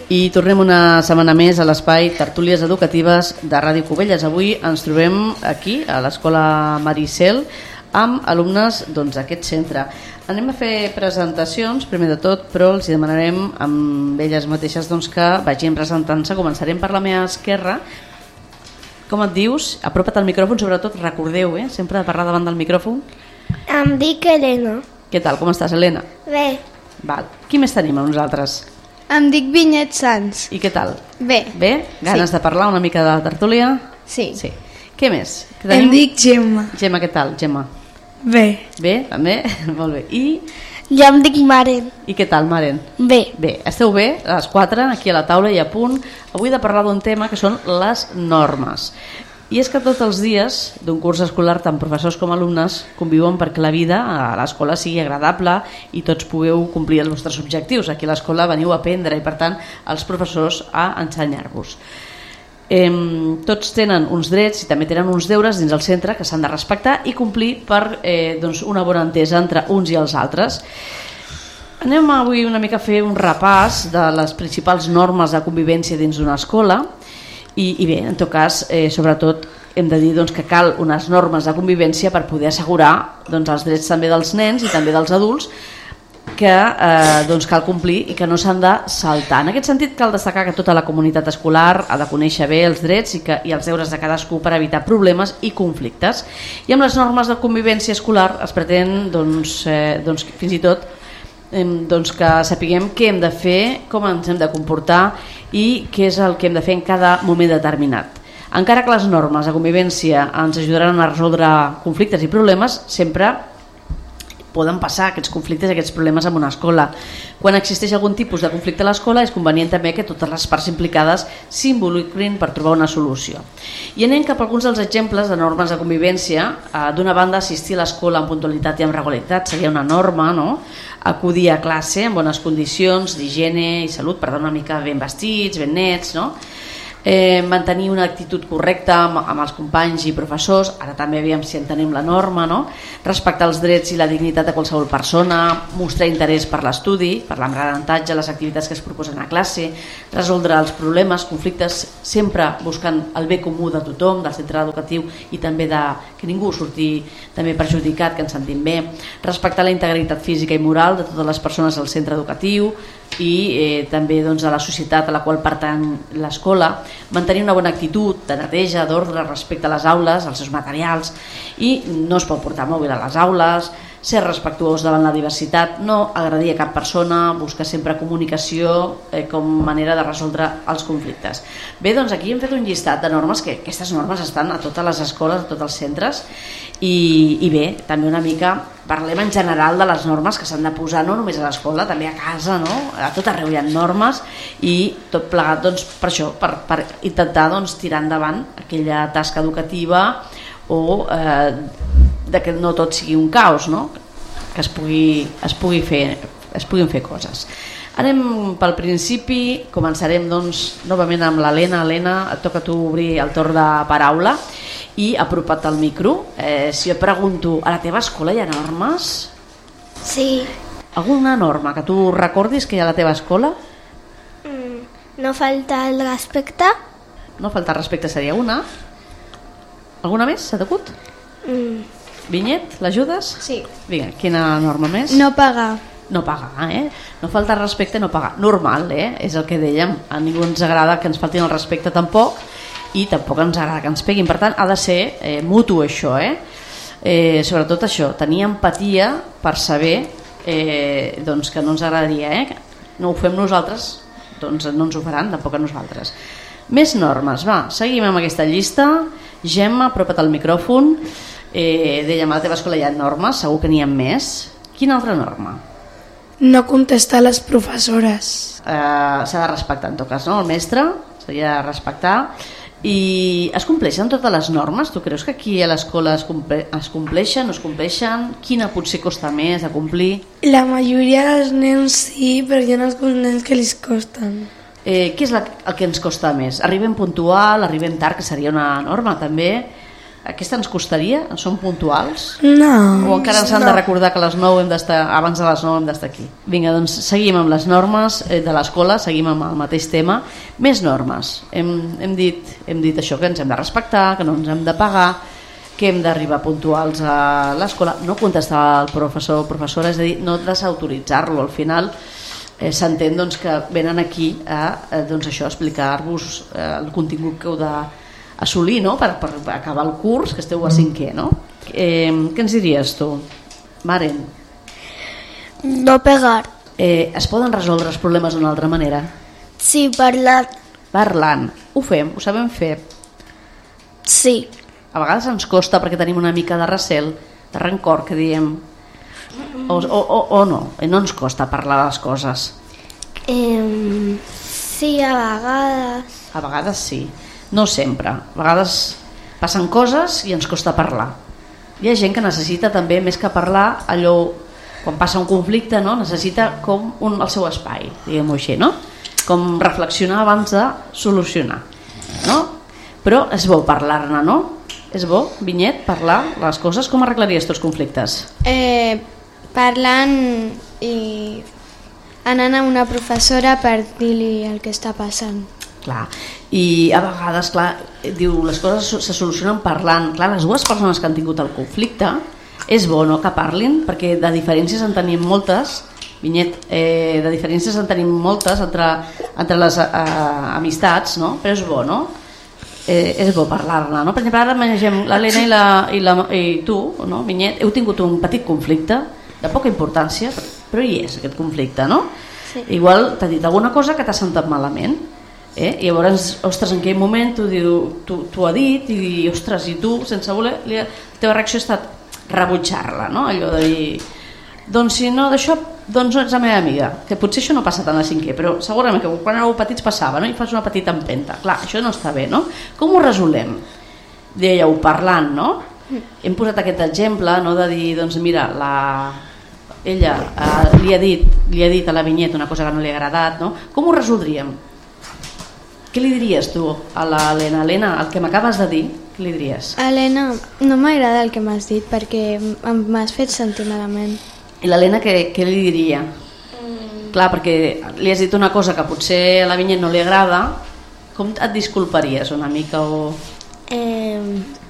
I tornem una setmana més a l'espai Tertúlies Educatives de Ràdio Cubelles. Avui ens trobem aquí, a l'Escola Maricel, amb alumnes d'aquest centre. Anem a fer presentacions, primer de tot, però els demanarem amb elles mateixes que vagin presentant-se. Començarem per la meva esquerra. Com et dius? Apropa't al micròfon, sobretot recordeu, sempre de parlar davant del micròfon. Em dic Helena. Què tal, com estàs, Helena? Bé. Val. Qui més tenim a nosaltres? Em dic Vinyet Sans. I què tal? Bé. Bé? Ganes de parlar una mica de la tertúlia? Sí. Què més? Em dic Gemma. Gemma, què tal, Gemma? Bé. Bé, també? Molt bé. I Jo em dic Maren. què tal, Maren? Bé. Bé, esteu bé, a les 4, aquí a la taula i a punt. Avui de parlar d'un tema que són les normes. I és que tots els dies d'un curs escolar, tant professors com alumnes, conviuen perquè la vida a l'escola sigui agradable i tots pugueu complir els vostres objectius. Aquí a l'escola veniu a aprendre i, per tant, els professors a ensenyar-vos. Tots tenen uns drets i també tenen uns deures dins el centre que s'han de respectar i complir per una bona entesa entre uns i els altres. Anem avui una mica a fer un repàs de les principals normes de convivència dins d'una escola. I bé, en tot cas, sobretot hem de dir que cal unes normes de convivència per poder assegurar els drets també dels nens i també dels adults que cal complir i que no s'han de saltar. En aquest sentit cal destacar que tota la comunitat escolar ha de conèixer bé els drets i els deures de cadascú per evitar problemes i conflictes. I amb les normes de convivència escolar es pretén fins i tot que sapiguem què hem de fer, com ens hem de comportar i què és el que hem de fer en cada moment determinat. Encara que les normes de convivència ens ajudaran a resoldre conflictes i problemes, sempre poden passar aquests conflictes i aquests problemes en una escola. Quan existeix algun tipus de conflicte a l'escola és convenient també que totes les parts implicades s'involucrin per trobar una solució. I anem cap a alguns dels exemples de normes de convivència. D'una banda, assistir a l'escola amb puntualitat i amb regularitat seria una norma, no? Acudir a classe en bones condicions d'higiene i salut, per tant una mica ben vestits, ben nets, no? Mantenir una actitud correcta amb els companys i professors, ara també aviam si entenem la norma, no? Respectar els drets i la dignitat de qualsevol persona, mostrar interès per l'estudi, per l'aprenentatge, les activitats que es proposen a classe, resoldre els problemes, conflictes, sempre buscant el bé comú de tothom, del centre educatiu i també que ningú surti també perjudicat, que ens sentim bé, respectar la integritat física i moral de totes les persones al centre educatiu i també de la societat a la qual pertany l'escola, mantenir una bona actitud de neteja, d'ordre respecte a les aules, als seus materials, i no es pot portar mòbil a les aules, ser respectuós davant la diversitat, no agredir a cap persona, buscar sempre comunicació com manera de resoldre els conflictes. Bé, doncs aquí hem fet un llistat de normes, que aquestes normes estan a totes les escoles, a tots els centres, i bé, també una mica parlem en general de les normes que s'han de posar no només a l'escola, també a casa, no? A tot arreu hi ha normes i tot plegat per això, per intentar tirar endavant aquella tasca educativa o de que no tot sigui un caos, no? Que es puguin fer coses. Anem pel principi, començarem novament amb l'Helena. Helena, et toca a tu obrir el torn de paraula i apropa't al micro. Si et pregunto, a la teva escola hi ha normes? Sí. Alguna norma que tu recordis que hi ha a la teva escola? No falta el respecte. No falta el respecte seria una. Alguna més? S'ha t'acut? Vinyet, l'ajudes? Sí. Vinga, quina norma més? No pagar. No pagar, No falta el respecte, no pagar. Normal, és el que dèiem. A ningú ens agrada que ens faltin el respecte tampoc i tampoc ens agrada que ens peguin. Per tant, ha de ser mutu això, sobretot això, tenir empatia per saber que no ens agradaria, No ho fem nosaltres, doncs no ens ho faran tampoc a nosaltres. Més normes, va, seguim amb aquesta llista. Gemma, apropa't al micròfon. Dèiem, a la teva escola hi ha normes, segur que n'hi ha més. Quina altra norma? No contestar a les professores. S'ha de respectar, en tot cas, no? El mestre s'hauria de respectar. I es compleixen totes les normes? Tu creus que aquí a l'escola es compleixen, no es compleixen? Quina potser costa més de complir? La majoria dels nens sí, però hi ha alguns nens que li costen. Què és el que ens costa més? Arribem puntual, arribem tard, que seria una norma també. Aquesta ens costaria? Són puntuals? No. O encara ens han de recordar que a les 9 hem d'estar, abans de les 9 hem d'estar aquí? Vinga, doncs seguim amb les normes de l'escola, seguim amb el mateix tema. Més normes. Hem dit això, que ens hem de respectar, que no ens hem de pagar, que hem d'arribar puntuals a l'escola, no contestar al professor o professora, és a dir, no desautoritzar-lo. Al final s'entén doncs, que venen aquí a doncs, això, explicar-vos el contingut que heu d'assolir, no? per acabar el curs, que esteu a 5è, no? Què ens diries tu, Maren? No pegar. Es poden resoldre els problemes d'una altra manera? Sí, parlar. Parlant. Ho fem, ho sabem fer. Sí. A vegades ens costa perquè tenim una mica de recel, de rancor, que diem, o no ens costa parlar les coses. Sí, a vegades. A vegades sí, no sempre. A vegades passen coses i ens costa parlar. Hi ha gent que necessita també, més que parlar, allò, quan passa un conflicte, no? Necessita com el seu espai, diguem-ho així, no? Com reflexionar abans de solucionar, no? Però és bo parlar-ne, no? És bo, Vinyet, parlar les coses. Com arreglaries tots conflictes? Parlant i anant a una professora per dir-li el que està passant. Clar, i a vegades, clar, diu, les coses se solucionen parlant. Clar, les dues persones que han tingut el conflicte, és bo, no?, que parlin, perquè de diferències en tenim moltes, Vinyet, de diferències en tenim moltes entre les amistats, no? Però és bo, no? És bo parlar-ne, no? Per exemple, ara manegem l'Helena i tu, no? Vinyet, heu tingut un petit conflicte de poca importància, però hi és aquest conflicte, no? Sí. Igual t'ha dit alguna cosa que t'ha sentat malament, i llavors, ostres, en aquell moment t'ho ha dit i ostres, i tu, sense voler, la teva reacció ha estat rebutjar-la, no? Allò de dir, doncs si no d'això, doncs no ets la meva amiga, que potser això no passa tant a 5è, però segurament que quan éreu petits passava, no? I fas una petita empenta, clar, això no està bé, no? Com ho resolem? Dèieu, parlant, no? Hem posat aquest exemple, no? De dir, doncs mira, ella li ha dit a la Vinyet una cosa que no li ha agradat, no? Com ho resoldríem? Què li diries tu a l'Helena? Helena, el que m'acabes de dir, què li diries? Helena, no m'agrada el que m'has dit perquè m'has fet sentir malament. I l'Helena què li diria? Clar, perquè li has dit una cosa que potser a la Vinyet no li agrada, com et disculparies una mica?